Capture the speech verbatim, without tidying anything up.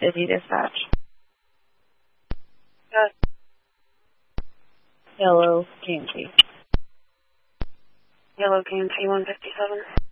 Busy dispatch. Yes. Yellow G M C. Yellow G M C one fifty-seven.